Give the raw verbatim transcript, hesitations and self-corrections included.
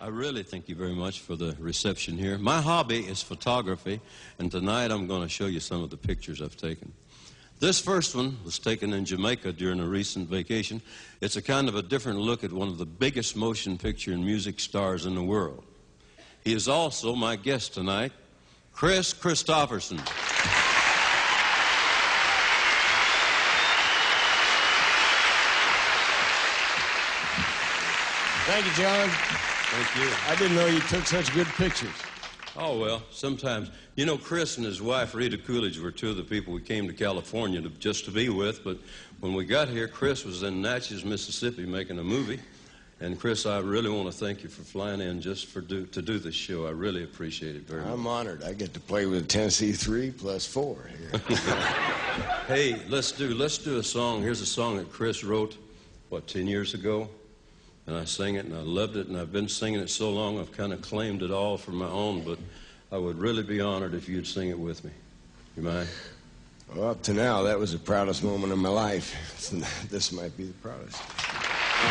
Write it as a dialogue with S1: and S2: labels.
S1: I really thank you very much for the reception here. My hobby is photography, and tonight I'm going to show you some of the pictures I've taken. This first one was taken in Jamaica during a recent vacation. It's a kind of a different look at one of the biggest motion picture and music stars in the world. He is also my guest tonight, Kris Kristofferson.
S2: Thank you, John.
S1: Thank you.
S2: I didn't know you took such good pictures.
S1: Oh, well, sometimes. You know, Kris and his wife, Rita Coolidge, were two of the people we came to California to, just to be with. But when we got here, Kris was in Natchez, Mississippi, making a movie. And, Kris, I really want to thank you for flying in just for do, to do this show. I really appreciate it very much.
S2: I'm honored. I get to play with Tennessee three plus four here.
S1: Hey, let's do, let's do a song. Here's a song that Kris wrote, what, ten years ago? And I sang it, and I loved it, and I've been singing it so long I've kind of claimed it all for my own, but I would really be honored if you'd sing it with me. You mind?
S2: Well, up to now, that was the proudest moment of my life. This might be the proudest.